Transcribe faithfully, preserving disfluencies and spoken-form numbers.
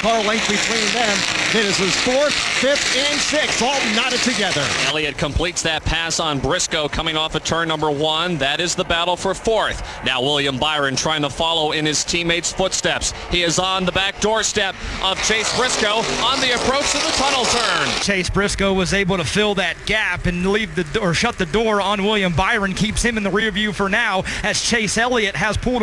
car length between them. Finishes fourth, fifth, and sixth, all knotted together. Elliott completes that pass on Briscoe coming off of turn number one. That is the battle for fourth. Now William Byron trying to follow in his teammates' footsteps. He is on the back doorstep of Chase Briscoe on the approach to the tunnel turn. Chase Briscoe was able to fill that gap and leave the or shut the door on William Byron, keeps him in the rear view for now as Chase Elliott has pulled